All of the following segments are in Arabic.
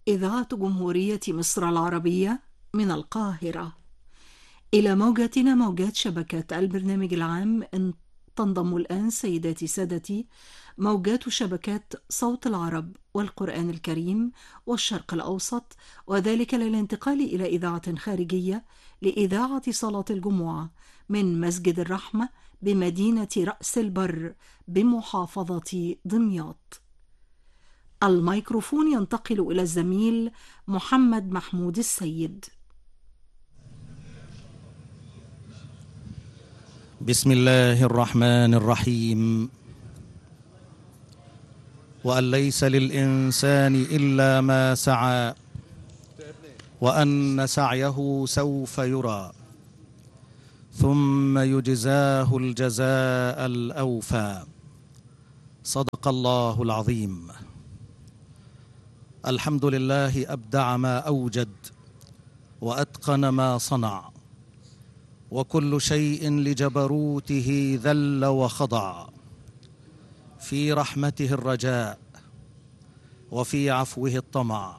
إذاعة جمهورية مصر العربية من القاهرة إلى موجاتنا موجات شبكة البرنامج العام. تنضم الآن سيداتي سادتي موجات شبكات صوت العرب والقرآن الكريم والشرق الأوسط، وذلك للانتقال إلى إذاعة خارجية لإذاعة صلاة الجمعة من مسجد الرحمة بمدينة رأس البر بمحافظة دمياط. الميكروفون ينتقل إلى الزميل محمد محمود السيد. بسم الله الرحمن الرحيم. وأن ليس للإنسان إلا ما سعى وأن سعيه سوف يرى ثم يجزاه الجزاء الأوفى. صدق الله العظيم. الحمد لله أبدع ما أوجد وأتقن ما صنع، وكل شيء لجبروته ذل وخضع، في رحمته الرجاء وفي عفوه الطمع.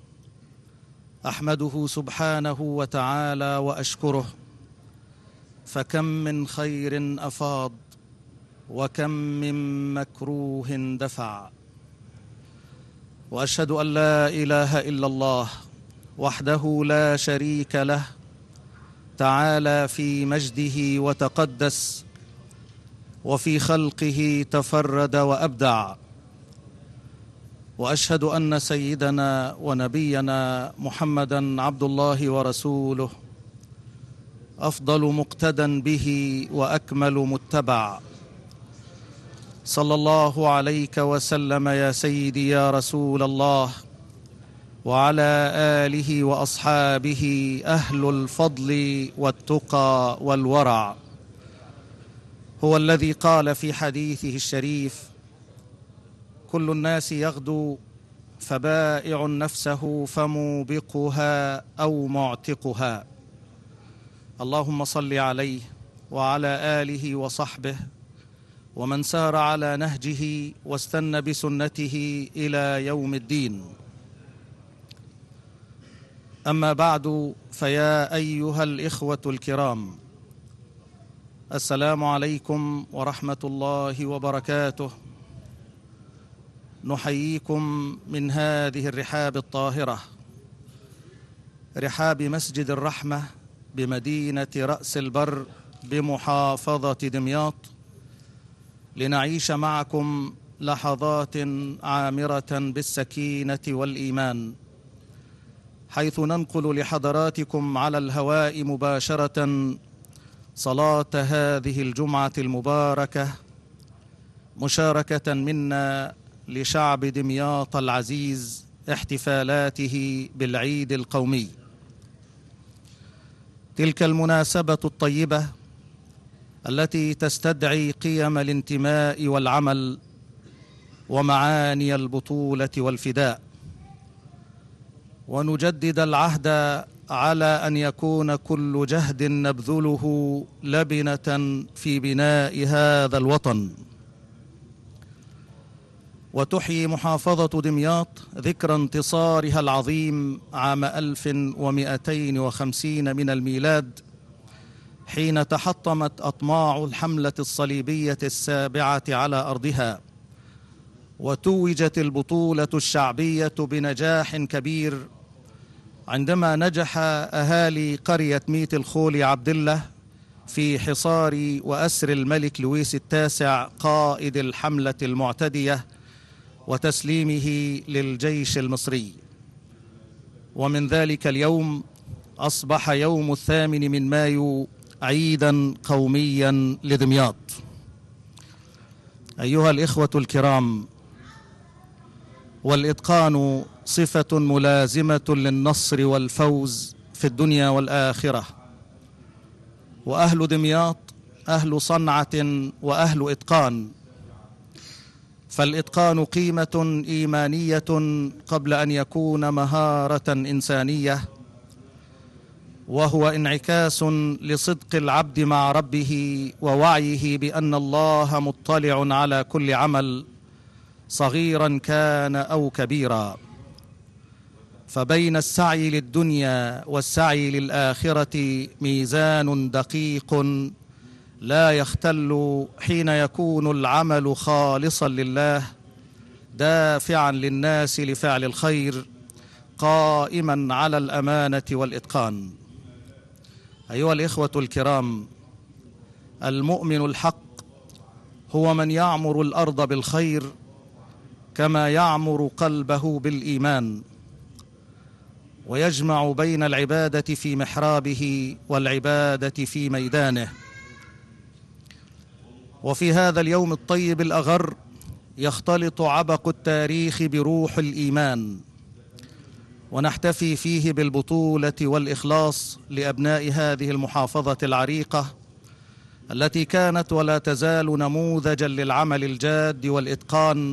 أحمده سبحانه وتعالى وأشكره، فكم من خير أفاض وكم من مكروه دفع. وأشهد أن لا إله إلا الله وحده لا شريك له، تعالى في مجده وتقدس، وفي خلقه تفرد وأبدع. وأشهد أن سيدنا ونبينا محمدًا عبد الله ورسوله، أفضل مقتدى به وأكمل متبع. صلى الله عليك وسلم يا سيدي يا رسول الله، وعلى آله وأصحابه أهل الفضل والتقى والورع. هو الذي قال في حديثه الشريف: كل الناس يغدو فبائع نفسه فموبقها أو معتقها. اللهم صل عليه وعلى آله وصحبه ومن سار على نهجه واستنى بسنته إلى يوم الدين. أما بعد، فيا أيها الإخوة الكرام، السلام عليكم ورحمة الله وبركاته. نحييكم من هذه الرحاب الطاهرة، رحاب مسجد الرحمة بمدينة رأس البر بمحافظة دمياط، لنعيش معكم لحظات عامرة بالسكينة والإيمان، حيث ننقل لحضراتكم على الهواء مباشرة صلاة هذه الجمعة المباركة، مشاركة منا لشعب دمياط العزيز احتفالاته بالعيد القومي. تلك المناسبة الطيبة التي تستدعي قيم الانتماء والعمل ومعاني البطولة والفداء، ونجدد العهد على أن يكون كل جهد نبذله لبنة في بناء هذا الوطن. وتحيي محافظة دمياط ذكرى انتصارها العظيم عام 1250 من الميلاد، حين تحطمت أطماع الحملة الصليبية السابعة على أرضها، وتوجت البطولة الشعبية بنجاح كبير عندما نجح أهالي قرية ميت الخول عبد الله في حصار وأسر الملك لويس التاسع قائد الحملة المعتدية وتسليمه للجيش المصري. ومن ذلك اليوم أصبح يوم 8 مايو عيداً قومياً لدمياط. أيها الإخوة الكرام، والإتقان صفة ملازمة للنصر والفوز في الدنيا والآخرة، وأهل دمياط أهل صنعة وأهل إتقان. فالإتقان قيمة إيمانية قبل أن يكون مهارة إنسانية، وهو انعكاس لصدق العبد مع ربه ووعيه بأن الله مطلع على كل عمل صغيرا كان أو كبيرا. فبين السعي للدنيا والسعي للآخرة ميزان دقيق لا يختل حين يكون العمل خالصا لله، دافعا للناس لفعل الخير، قائما على الأمانة والإتقان. أيها الإخوة الكرام، المؤمن الحق هو من يعمر الأرض بالخير كما يعمر قلبه بالإيمان، ويجمع بين العبادة في محرابه والعبادة في ميدانه. وفي هذا اليوم الطيب الأغر يختلط عبق التاريخ بروح الإيمان، ونحتفي فيه بالبطولة والإخلاص لأبناء هذه المحافظة العريقة التي كانت ولا تزال نموذجاً للعمل الجاد والإتقان